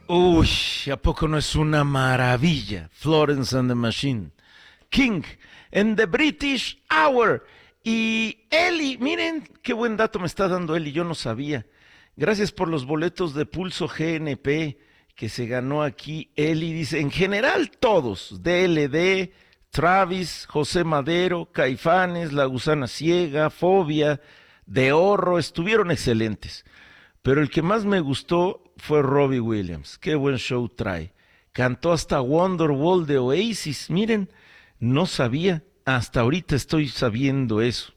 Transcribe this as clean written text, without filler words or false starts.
Uy, ¿a poco no es una maravilla? Florence and the Machine. King, en The British Hour. Y Eli, miren qué buen dato me está dando Eli, yo no sabía. Gracias por los boletos de Pulso GNP que se ganó aquí. Eli dice, en general todos, DLD, Travis, José Madero, Caifanes, La Gusana Ciega, Fobia, De Horro, estuvieron excelentes. Pero el que más me gustó fue Robbie Williams. Qué buen show trae. Cantó hasta Wonderwall de Oasis. Miren, no sabía. Hasta ahorita estoy sabiendo eso.